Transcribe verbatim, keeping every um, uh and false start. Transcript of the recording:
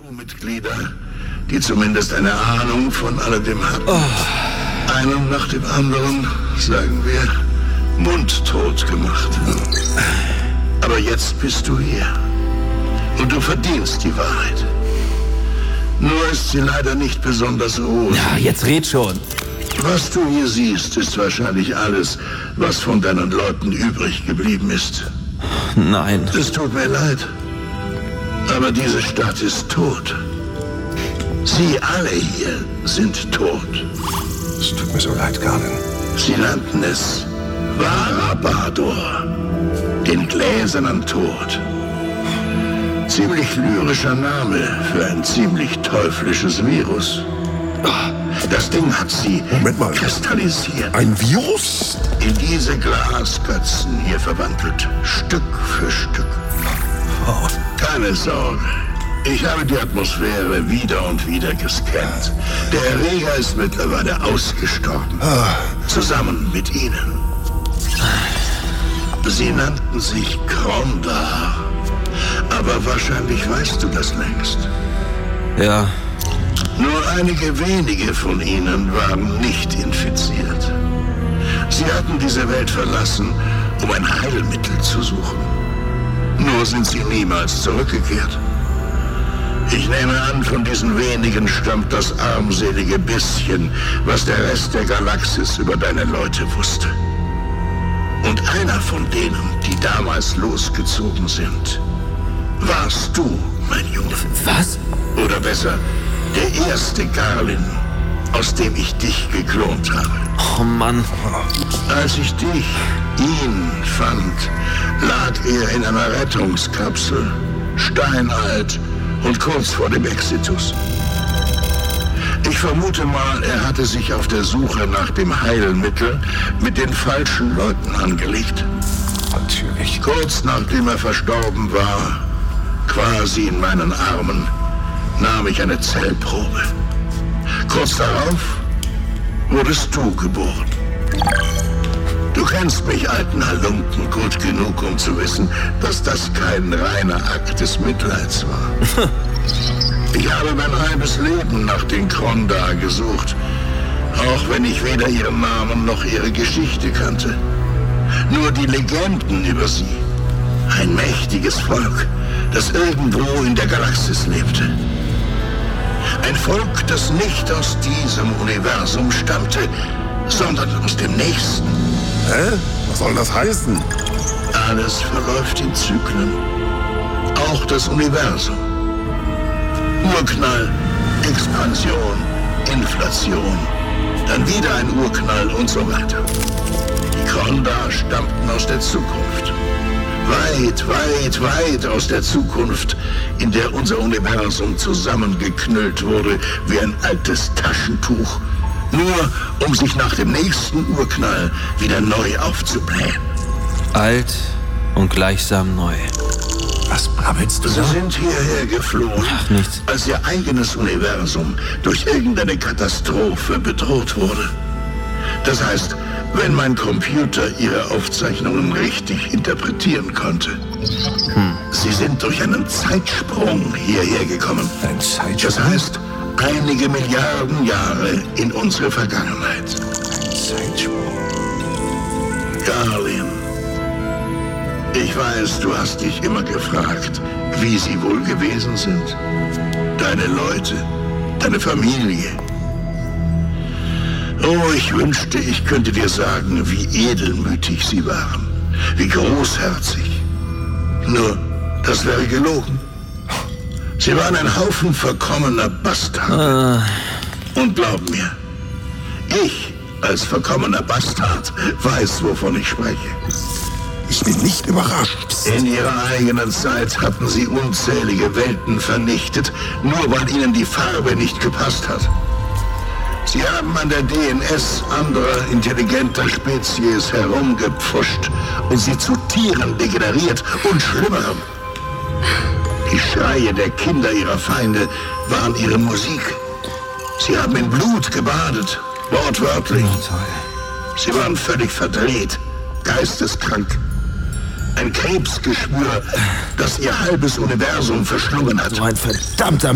Mitglieder, die zumindest eine Ahnung von alledem hatten. Oh. Einen nach dem anderen, sagen wir, mundtot gemacht. Aber jetzt bist du hier. Und du verdienst die Wahrheit. Nur ist sie leider nicht besonders rot. Ja, jetzt red schon. Was du hier siehst, ist wahrscheinlich alles, was von deinen Leuten übrig geblieben ist. Nein. Es tut mir leid. Aber diese Stadt ist tot. Sie alle hier sind tot. Es tut mir so leid, Garlin. Sie nannten es Varabador, den gläsernen Tod. Ziemlich lyrischer Name für ein ziemlich teuflisches Virus. Das Ding hat sie Moment mal. kristallisiert. Ein Virus? In diese Glaskötzen hier verwandelt, Stück für Stück. Oh. Keine Sorge. Ich habe die Atmosphäre wieder und wieder gescannt. Der Erreger ist mittlerweile ausgestorben. Ah. Zusammen mit Ihnen. Sie nannten sich Krondar. Aber wahrscheinlich weißt du das längst. Ja. Nur einige wenige von ihnen waren nicht infiziert. Sie hatten diese Welt verlassen, um ein Heilmittel zu suchen. Nur sind sie niemals zurückgekehrt. Ich nehme an, von diesen wenigen stammt das armselige bisschen, was der Rest der Galaxis über deine Leute wusste. Und einer von denen, die damals losgezogen sind, warst du, mein Junge. Was? Oder besser, der erste Garlin, aus dem ich dich geklont habe. Oh Mann. Als ich dich, ihn, fand, lag er in einer Rettungskapsel, steinalt und kurz vor dem Exitus. Ich vermute mal, er hatte sich auf der Suche nach dem Heilmittel mit den falschen Leuten angelegt. Natürlich. Kurz nachdem er verstorben war, quasi in meinen Armen, nahm ich eine Zellprobe. Kurz darauf wurdest du geboren. Du kennst mich, alten Halunken, gut genug, um zu wissen, dass das kein reiner Akt des Mitleids war. Ich habe mein halbes Leben nach den Krondar gesucht, auch wenn ich weder ihren Namen noch ihre Geschichte kannte. Nur die Legenden über sie. Ein mächtiges Volk, das irgendwo in der Galaxis lebte. Ein Volk, das nicht aus diesem Universum stammte, sondern aus dem nächsten. Hä? Was soll das heißen? Alles verläuft in Zyklen. Auch das Universum. Urknall, Expansion, Inflation. Dann wieder ein Urknall und so weiter. Die Krondar stammten aus der Zukunft. Weit, weit, weit aus der Zukunft, in der unser Universum zusammengeknüllt wurde wie ein altes Taschentuch. Nur, um sich nach dem nächsten Urknall wieder neu aufzublähen. Alt und gleichsam neu. Was brabbelst du Sie da? sind hierher geflohen, Ach, nichts. als ihr eigenes Universum durch irgendeine Katastrophe bedroht wurde. Das heißt, wenn mein Computer ihre Aufzeichnungen richtig interpretieren konnte. Hm. Sie sind durch einen Zeitsprung hierher gekommen. Ein Zeitsprung? Das heißt, einige Milliarden Jahre in unsere Vergangenheit. Ein Zeitsprung. Garlin, ich weiß, du hast dich immer gefragt, wie sie wohl gewesen sind. Deine Leute, deine Familie. Oh, ich wünschte, ich könnte dir sagen, wie edelmütig sie waren, wie großherzig. Nur, das wäre gelogen. Sie waren ein Haufen verkommener Bastarde. Ah. Und glaub mir, ich als verkommener Bastard weiß, wovon ich spreche. Ich bin nicht überrascht. In ihrer eigenen Zeit hatten sie unzählige Welten vernichtet, nur weil ihnen die Farbe nicht gepasst hat. Sie haben an der D N S anderer intelligenter Spezies herumgepfuscht und sie zu Tieren degeneriert und schlimmer. Die Schreie der Kinder ihrer Feinde waren ihre Musik. Sie haben in Blut gebadet, wortwörtlich. Sie waren völlig verdreht, geisteskrank. Ein Krebsgeschwür, das ihr halbes Universum verschlungen hat. So ein verdammter